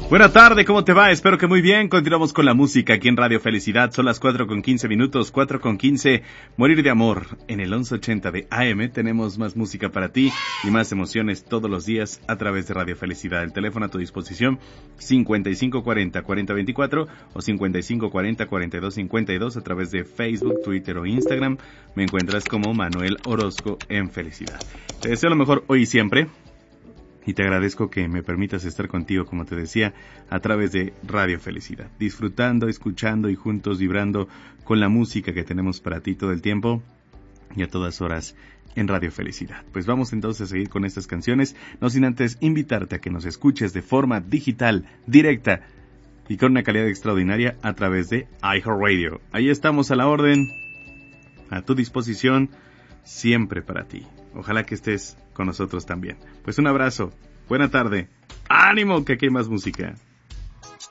Buena tarde, ¿cómo te va? Espero que muy bien. Continuamos con la música aquí en Radio Felicidad. Son las 4:15, 4:15. Morir de amor. En el 1180 de AM tenemos más música para ti y más emociones todos los días a través de Radio Felicidad. El teléfono a tu disposición 5540-4024 o 5540-4252 a través de Facebook, Twitter o Instagram. Me encuentras como Manuel Orozco en Felicidad. Te deseo lo mejor hoy y siempre. Y te agradezco que me permitas estar contigo, como te decía, a través de Radio Felicidad. Disfrutando, escuchando y juntos vibrando con la música que tenemos para ti todo el tiempo y a todas horas en Radio Felicidad. Pues vamos entonces a seguir con estas canciones, no sin antes invitarte a que nos escuches de forma digital, directa y con una calidad extraordinaria a través de iHeartRadio. Ahí estamos a la orden, a tu disposición, siempre para ti. Ojalá que estés con nosotros también. Pues un abrazo, buena tarde, ánimo que aquí hay más música.